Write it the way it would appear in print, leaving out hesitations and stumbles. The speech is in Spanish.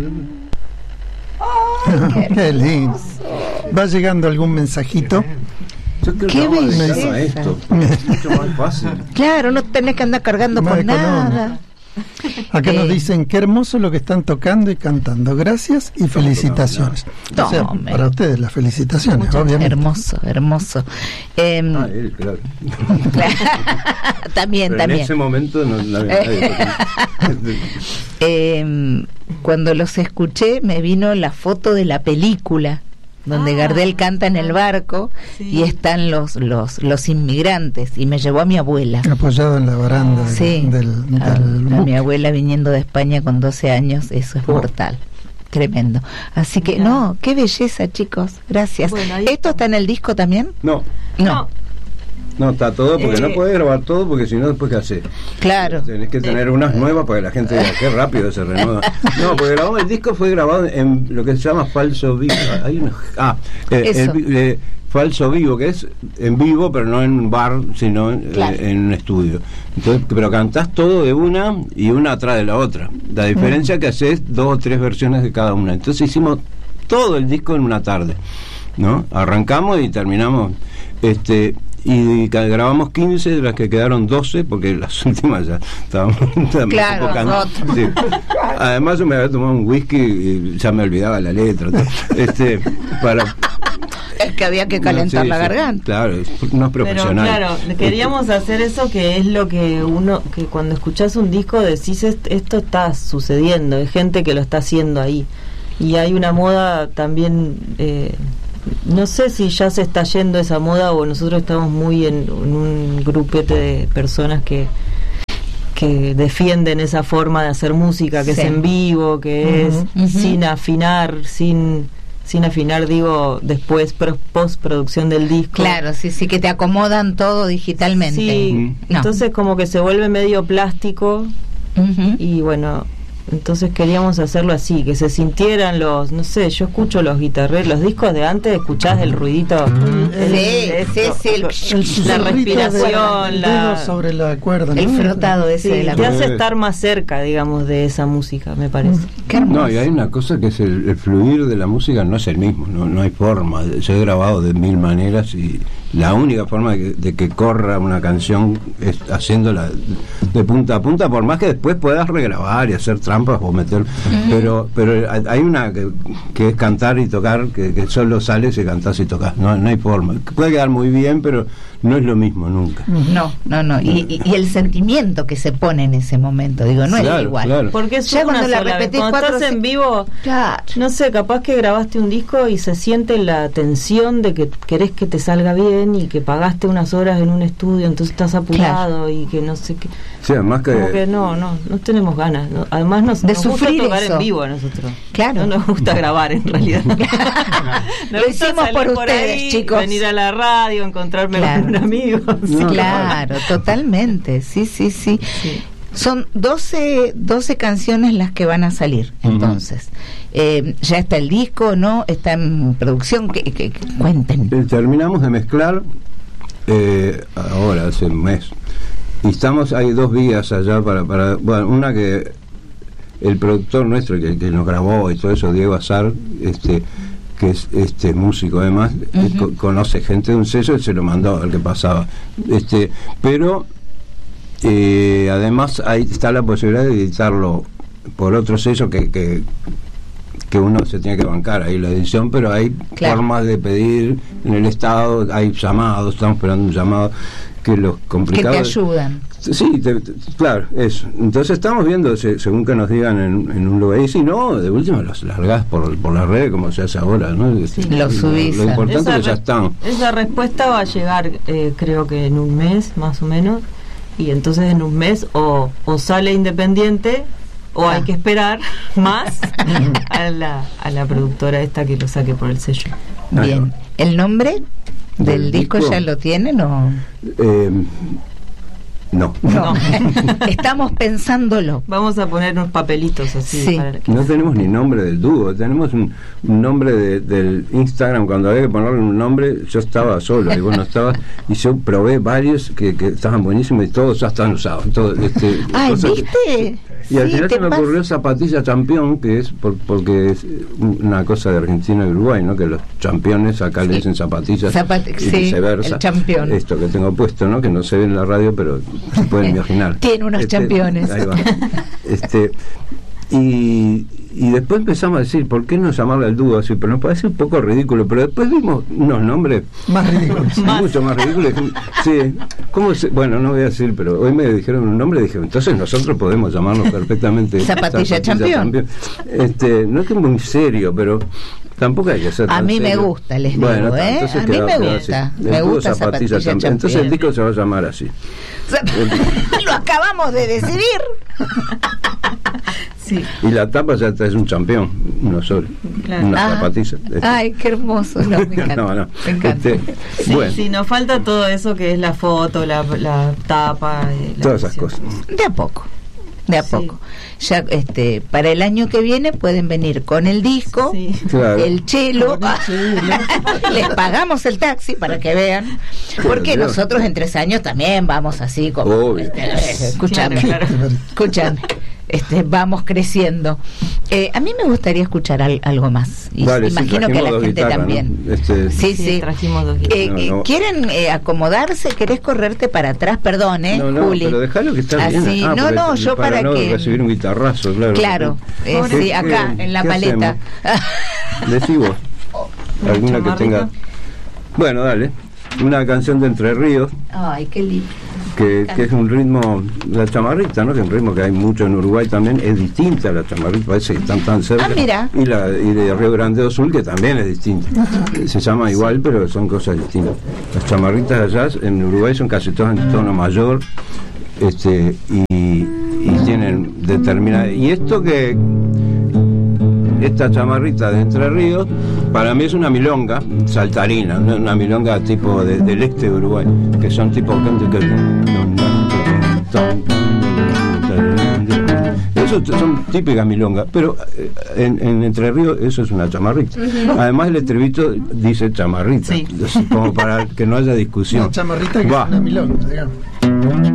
Ay, qué lindo. ¿Va llegando algún mensajito? Yo creo Qué que vamos a belleza. dedicarnos a esto. Es mucho más fácil. Claro, no tenés que andar cargando Más con económico. nada. Acá nos dicen qué hermoso lo que están tocando y cantando. Gracias y felicitaciones. No, O sea, hombre. para ustedes las felicitaciones, obviamente. Hermoso, hermoso. Él, claro. También, Pero también. en ese momento no había nadie tocando. Cuando los escuché me vino la foto de la película donde Gardel canta en el barco y están los inmigrantes, y me llevó a mi abuela. Apoyado en la baranda del a mi abuela viniendo de España con 12 años, eso es mortal. Tremendo. Así que, no, qué belleza, chicos. Gracias. Bueno, ¿Esto está en el disco también? No, está todo, porque no podés grabar todo, porque si no, después ¿qué haces? Claro. Tenés que tener unas nuevas para que la gente diga qué rápido se renueva. No, porque el disco fue grabado en lo que se llama falso vivo. Hay falso vivo, que es en vivo, pero no en un bar, sino en un estudio. Entonces, pero cantás todo de una y una atrás de la otra. La diferencia es que haces 2 o 3 versiones de cada una. Entonces hicimos todo el disco en una tarde, ¿no? Arrancamos y terminamos y grabamos 15, de las que quedaron 12, porque las últimas ya estaban claro, sí. Además yo me había tomado un whisky y ya me olvidaba la letra, para es que había que calentar la garganta. Claro, no es profesional. Pero claro, queríamos hacer eso, que es lo que que cuando escuchás un disco decís, esto está sucediendo, hay gente que lo está haciendo ahí, y hay una moda también, no sé si ya se está yendo esa moda o nosotros estamos muy en un grupete de personas que defienden esa forma de hacer música, que es en vivo, que es sin afinar, sin afinar, digo, después postproducción del disco. Claro, sí, que te acomodan todo digitalmente. Sí, entonces como que se vuelve medio plástico y bueno, entonces queríamos hacerlo así, que se sintieran no sé, yo escucho los guitarreros, los discos de antes, escuchás el ruidito, la respiración, el dedo sobre la cuerda, el frotado ese de la te hace estar más cerca, digamos, de esa música, me parece. Qué hermoso. No, y hay una cosa que es el fluir de la música, no es el mismo, no hay forma. Yo he grabado de 1000 maneras y la única forma de que corra una canción es haciéndola de punta a punta, por más que después puedas regrabar y hacer trampas o meter, pero hay una que es cantar y tocar, que solo sales y cantás y tocas, no hay forma. Puede quedar muy bien, pero no es lo mismo nunca. No. Y el sentimiento que se pone en ese momento, digo, no es igual. Claro. Porque es ya cuando la repetís cuando estás en vivo, no sé, capaz que grabaste un disco y se siente la tensión de que querés que te salga bien y que pagaste unas horas en un estudio, entonces estás apurado y que no sé qué. Sí, además que... Como que no tenemos ganas. Además nos gusta tocar en vivo a nosotros. Claro. No nos gusta grabar en realidad. Lo hicimos por ustedes, ahí, chicos. Venir a la radio, encontrarme con un amigo. Claro, totalmente. Sí. Son 12 canciones las que van a salir, entonces. Ya está el disco, ¿no? Está en producción. Que cuenten. Terminamos de mezclar ahora, hace un mes. Y hay 2 vías allá para bueno, una que el productor nuestro que nos grabó y todo eso, Diego Azar, que es músico además, conoce gente de un sello y se lo mandó al que pasaba, pero además ahí está la posibilidad de editarlo por otro sello que uno se tiene que bancar ahí la edición, pero hay formas de pedir en el estado, hay llamados, estamos esperando un llamado, que los complicados que te ayudan. Sí, claro, eso. Entonces estamos viendo, según que nos digan en un lugar, y si no, de última los largás por las redes, como se hace ahora, ¿no? Los subís. Lo importante es que ya están. Esa respuesta va a llegar, creo que en un mes, más o menos, y entonces en un mes o sale independiente o hay que esperar más a la productora esta que lo saque por el sello. Bien. ¿El nombre del disco ya lo tienen o...? No. Estamos pensándolo. Vamos a poner unos papelitos así. Sí. No tenemos ni nombre del dúo, tenemos un nombre del Instagram. Cuando había que ponerle un nombre, yo estaba solo y vos no estabas, y yo probé varios que estaban buenísimos y todos ya están usados. ¿Viste? Y al Sí, final te se me pasa. ocurrió Zapatilla Champión, que es porque es una cosa de Argentina y Uruguay, ¿no? Que los championes acá le dicen zapatillas y sí, viceversa. el campeón. Esto que tengo puesto, ¿no? Que no se ve en la radio, pero se pueden imaginar. Tiene unos championes. Ahí va. Y después empezamos a decir, ¿por qué no llamarle al dúo así? Pero nos parece un poco ridículo, pero después vimos unos nombres Más ridículos. mucho más ridículos. Sí, ¿cómo se? Bueno, no voy a decir, pero hoy me dijeron un nombre y dije, entonces nosotros podemos llamarnos perfectamente Zapatilla Champión. No es que muy serio, pero tampoco hay que ser A tan mí me serio. gusta, les Bueno, digo, entonces a mí queda- me queda gusta, así. me El dúo gusta Zapatilla Champión. Entonces el disco se va a llamar así. Lo acabamos de decidir. Sí. Y la tapa ya es un campeón, uno solo, Claro. una Ah. zapatilla. Ay, qué hermoso. No, me encanta. No. Me encanta. Sí, Bueno, sí, nos falta todo eso que es la foto, la tapa, la todas esas edición. cosas. De a poco. De a Sí. poco. Ya para el año que viene pueden venir con el disco, Sí. Claro. el chelo. Les pagamos el taxi para que vean. Porque Dios. nosotros en 3 años también vamos así como. Obvio. Escúchame. Claro, claro. Escúchame. Vamos creciendo. A mí me gustaría escuchar algo más. Y Dale, sí, imagino que a trajimos la dos gente guitarras, también. ¿no? Sí, Sí, sí. trajimos dos No. ¿Quieren acomodarse? ¿Querés correrte para atrás? Perdón, No, Juli. pero dejalo que está bien. Así, no, porque no, yo para no que... recibir un guitarrazo, claro. Claro, ¿Qué- sí, acá, qué- en la qué paleta. Decí vos. Alguna que chamarrita. tenga. Bueno, dale. Una canción de Entre Ríos, Ay, qué lindo. que es un ritmo, la chamarrita, ¿no? Que es un ritmo que hay mucho en Uruguay también, es distinta a la chamarrita, parece que están tan cerca. Ah, mira. Y de Río Grande do Sul, que también es distinta. Se llama igual, pero son cosas distintas. Las chamarritas allá en Uruguay son casi todas en tono mayor, y tienen determinada. Y esto que esta chamarrita de Entre Ríos, para mí es una milonga saltarina, una milonga tipo del este de Uruguay, que son tipo... Eso son típicas milongas, pero en Entre Ríos eso es una chamarrita. Además el estribito dice chamarrita, Sí. como para que no haya discusión. Una chamarrita que Va. es una milonga, digamos.